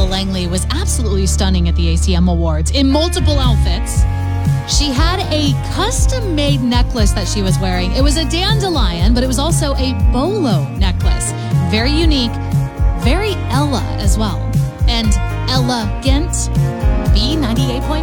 Ella Langley was absolutely stunning at the ACM Awards in multiple outfits. She had a custom-made necklace that she was wearing. It was a dandelion, but it was also a bolo necklace. Very unique, very Ella as well. And elegant, B98.5.